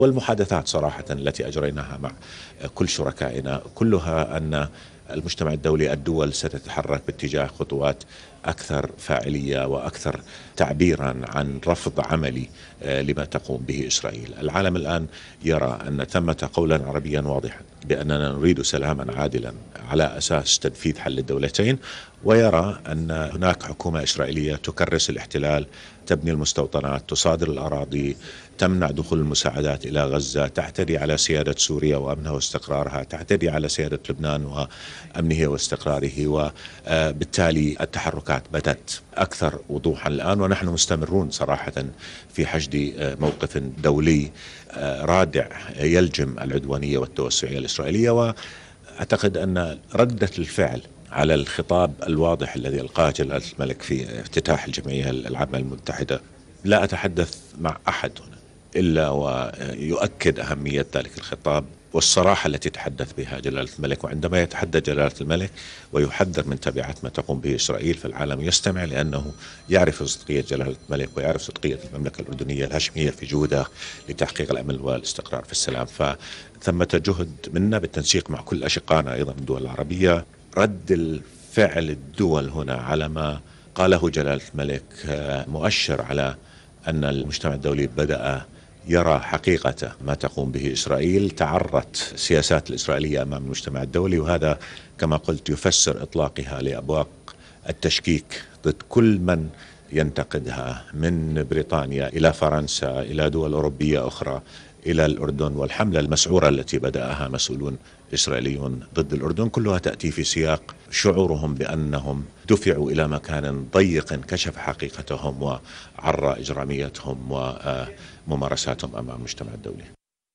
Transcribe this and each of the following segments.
والمحادثات صراحة التي أجريناها مع كل شركائنا كلها أن المجتمع الدولي، الدول ستتحرك باتجاه خطوات أكثر فاعلية وأكثر تعبيرا عن رفض عملي لما تقوم به إسرائيل. العالم الآن يرى أن ثمة قولا عربيا واضحا بأننا نريد سلاما عادلا على أساس تنفيذ حل الدولتين، ويرى أن هناك حكومة إسرائيلية تكرس الاحتلال، تبني المستوطنات، تصادر الأراضي، تمنع دخول المساعدات إلى غزة، تعتدي على سيادة سوريا وأمنها واستقرارها، تعتدي على سيادة لبنان وأمنه واستقراره. وبالتالي التحركات بدت أكثر وضوحا الآن، ونحن مستمرون صراحة في حشد موقف دولي رادع يلجم العدوانية والتوسعية الإسرائيلية. وأعتقد أن ردة الفعل على الخطاب الواضح الذي ألقاه جلالة الملك في افتتاح الجمعية العامة المتحدة، لا أتحدث مع أحد هنا إلا ويؤكد أهمية ذلك الخطاب والصراحة التي تحدث بها جلالة الملك. وعندما يتحدث جلالة الملك ويحذر من تبعات ما تقوم به إسرائيل، فالعالم يستمع، لأنه يعرف صدقية جلالة الملك ويعرف صدقية المملكة الأردنية الهاشمية في جهودها لتحقيق الأمن والاستقرار في السلام. فثمة جهد منا بالتنسيق مع كل أشقائنا أيضا من الدول العربية. رد الفعل الدول هنا على ما قاله جلالة الملك مؤشر على أن المجتمع الدولي بدأ يرى حقيقة ما تقوم به إسرائيل. تعرت السياسات الإسرائيلية أمام المجتمع الدولي، وهذا كما قلت يفسر إطلاقها لأبواق التشكيك ضد كل من ينتقدها، من بريطانيا إلى فرنسا إلى دول أوروبية أخرى إلى الأردن. والحملة المسعورة التي بدأها مسؤولون إسرائيليون ضد الأردن كلها تأتي في سياق شعورهم بأنهم دفعوا إلى مكان ضيق كشف حقيقتهم وعرى إجراميتهم وممارساتهم أمام المجتمع الدولي.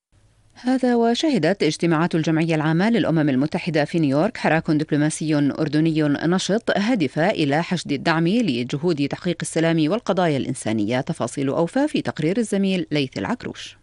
هذا وشهدت اجتماعات الجمعية العامة للأمم المتحدة في نيويورك حراك دبلوماسي أردني نشط هادفة إلى حشد الدعم لجهود تحقيق السلام والقضايا الإنسانية. تفاصيل أوفى في تقرير الزميل ليث العكروش.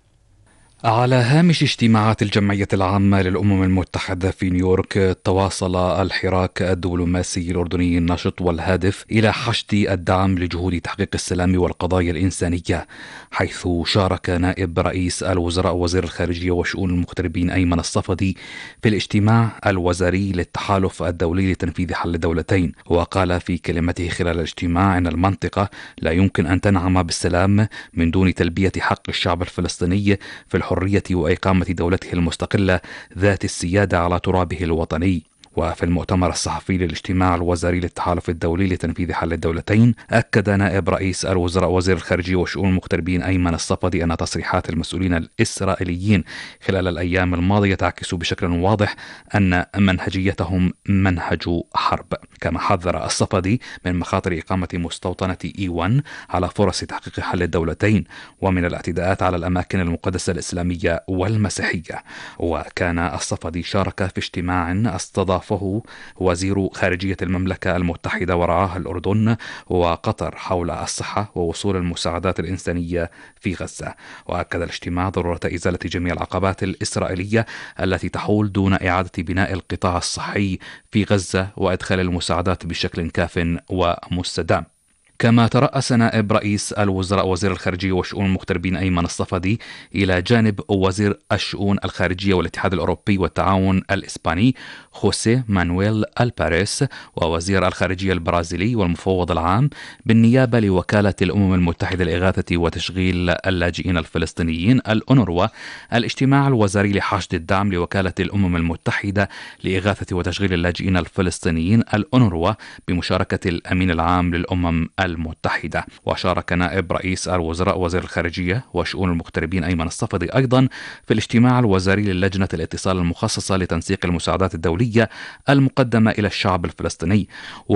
على هامش اجتماعات الجمعية العامة للأمم المتحدة في نيويورك، تواصل الحراك الدبلوماسي الأردني النشط والهادف إلى حشد الدعم لجهود تحقيق السلام والقضايا الإنسانية، حيث شارك نائب رئيس الوزراء وزير الخارجية وشؤون المغتربين أيمن الصفدي في الاجتماع الوزاري للتحالف الدولي لتنفيذ حل الدولتين. وقال في كلمته خلال الاجتماع أن المنطقة لا يمكن أن تنعم بالسلام من دون تلبية حق الشعب الفلسطيني في الحرية وإقامة دولته المستقلة ذات السيادة على ترابه الوطني. وفي المؤتمر الصحفي للاجتماع الوزاري للتحالف الدولي لتنفيذ حل الدولتين، أكد نائب رئيس الوزراء وزير الخارجية وشؤون المغتربين أيمن الصفدي أن تصريحات المسؤولين الإسرائيليين خلال الأيام الماضية تعكس بشكل واضح أن منهجيتهم منهج حرب. كما حذر الصفدي من مخاطر إقامة مستوطنة E1 على فرص تحقيق حل الدولتين ومن الاعتداءات على الأماكن المقدسة الإسلامية والمسيحية. وكان الصفدي شارك في اجتماع استضاف وزير خارجية المملكة المتحدة ورعاه الأردن وقطر حول الصحة ووصول المساعدات الإنسانية في غزة. وأكد الاجتماع ضرورة إزالة جميع العقبات الإسرائيلية التي تحول دون إعادة بناء القطاع الصحي في غزة وإدخال المساعدات بشكل كاف ومستدام. كما ترأس نائب رئيس الوزراء وزير الخارجية وشؤون المغتربين أيمن الصفدي إلى جانب وزير الشؤون الخارجية والاتحاد الأوروبي والتعاون الإسباني خوسيه مانويل الباريس، ووزير الخارجية البرازيلي والمفوض العام بالنيابة لوكالة الأمم المتحدة لإغاثة وتشغيل اللاجئين الفلسطينيين الأونروا، الاجتماع الوزاري لحشد الدعم لوكالة الأمم المتحدة لإغاثة وتشغيل اللاجئين الفلسطينيين الأونروا بمشاركة الأمين العام للأمم المتحدة. وشارك نائب رئيس الوزراء وزير الخارجية وشؤون المغتربين أيمن الصفدي أيضا في الاجتماع الوزاري للجنة الاتصال المخصصة لتنسيق المساعدات الدولية المقدمة إلى الشعب الفلسطيني.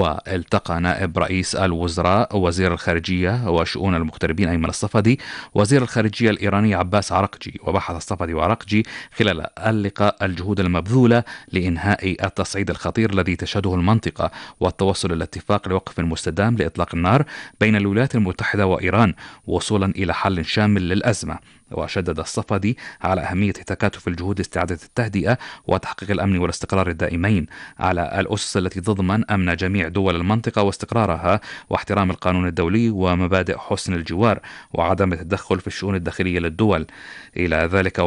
والتقى نائب رئيس الوزراء وزير الخارجية وشؤون المغتربين أيمن الصفدي وزير الخارجية الإيراني عباس عرقجي. وبحث الصفدي وعرقجي خلال اللقاء الجهود المبذولة لإنهاء التصعيد الخطير الذي تشهده المنطقة والتوصل إلى اتفاق لوقف مستدام لإطلاق النار الحوار بين الولايات المتحدة وإيران وصولا إلى حل شامل للأزمة. وشدد الصفدي على أهمية تكاتف الجهود لاستعادة التهدئة وتحقيق الأمن والاستقرار الدائمين على الأسس التي تضمن أمن جميع دول المنطقة واستقرارها واحترام القانون الدولي ومبادئ حسن الجوار وعدم التدخل في الشؤون الداخلية للدول. إلى ذلك